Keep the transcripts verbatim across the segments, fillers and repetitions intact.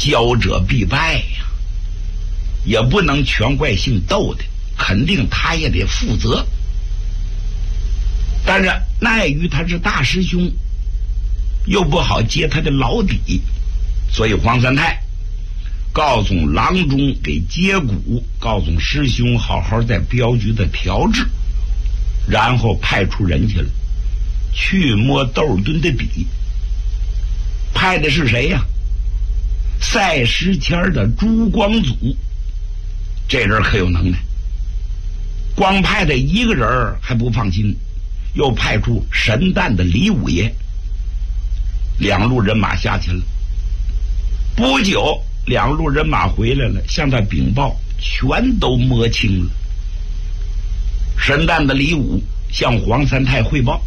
骄者必败呀，也不能全怪姓窦的，肯定他也得负责。但是奈于他是大师兄，又不好揭他的老底，所以黄三太告诉郎中给接骨，告诉师兄好好在镖局的调制，然后派出人去了，去摸窦尔敦的笔。派的是谁呀？赛时迁的朱光祖，这人可有能耐。光派他一个人还不放心，又派出神旦的李五爷，两路人马下去了。不久，两路人马回来了，向他禀报，全都摸清了。神旦的李武向黄三太汇报，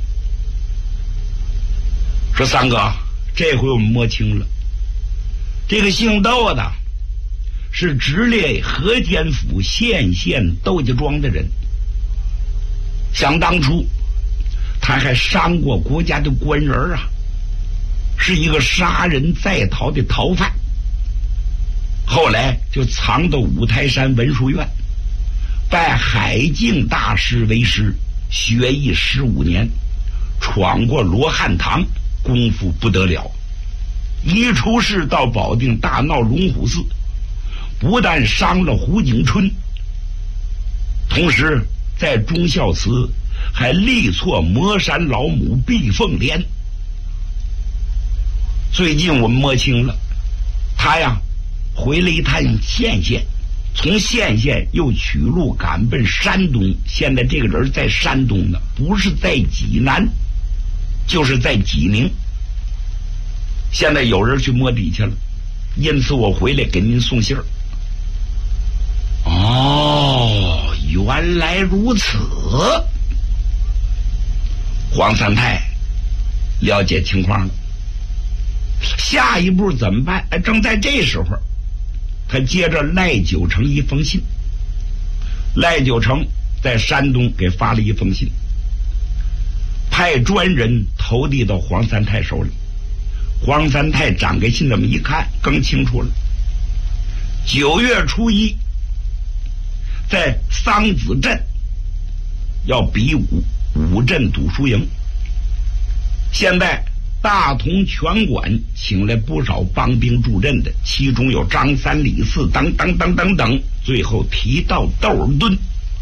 说：“三哥，这回我们摸清了，这个姓窦的是直隶河间府县县窦家庄的人。想当初，他还伤过国家的官人啊，是一个杀人在逃的逃犯。后来就藏到五台山文殊院，拜海静大师为师，学艺十五年，闯过罗汉堂，功夫不得了。一出世到保定大闹龙虎寺，不但伤了胡景春，同时在忠孝祠还力挫魔山老母毕凤莲。最近我们摸清了，他呀回了一趟县县，从县县又取路赶奔山东。现在这个人在山东呢，不是在济南就是在济宁。现在有人去摸底去了，因此我回来给您送信儿。哦，原来如此。黄三太了解情况了，下一步怎么办？正在这时候，他接着赖九成一封信。赖九成在山东给发了一封信，派专人投递到黄三太手里。黄三太展开信这么一看，更清楚了。九月初一，在桑梓镇要比武，武镇赌输赢。现在大同拳馆请来不少帮兵助阵的，其中有张三李四等等等等等，最后提到窦尔敦。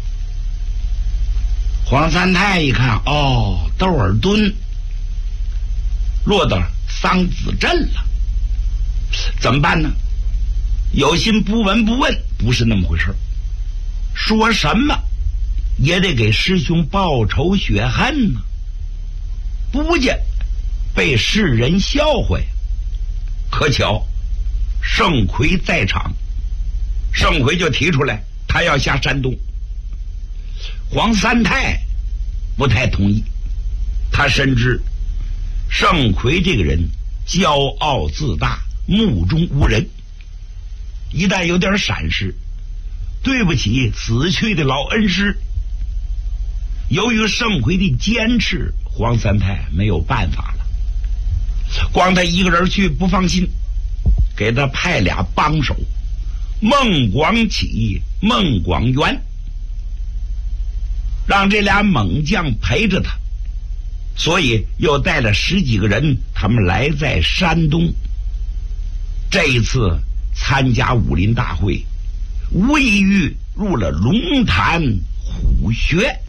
黄三太一看，哦，窦尔敦落到桑梓镇了，怎么办呢？有心不闻不问，不是那么回事，说什么也得给师兄报仇雪恨呢，不见被世人笑话呀。可巧盛奎在场，盛奎就提出来他要下山东。黄三太不太同意，他深知盛奎这个人骄傲自大，目中无人，一旦有点闪失，对不起死去的老恩师。由于盛奎的坚持，黄三太没有办法了，光他一个人去不放心，给他派俩帮手，孟广启、孟广元，让这俩猛将陪着他，所以又带了十几个人，他们来在山东。这一次参加武林大会，无异于入了龙潭虎穴。